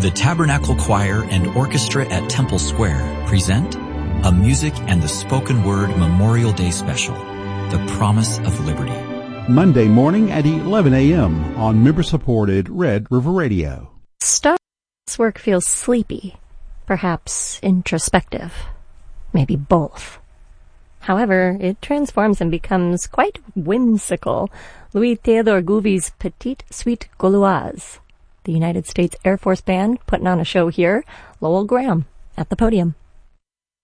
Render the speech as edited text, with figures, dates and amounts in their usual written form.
The Tabernacle Choir and Orchestra at Temple Square present a Music and the Spoken Word Memorial Day Special, The Promise of Liberty. Monday morning at 11 a.m. on member-supported Red River Radio. Star's work feels sleepy, perhaps introspective, maybe both. However, it transforms and becomes quite whimsical. Louis Theodore Gouvy's Petite Suite Gauloise. The United States Air Force Band putting on a show here. Lowell Graham at the podium.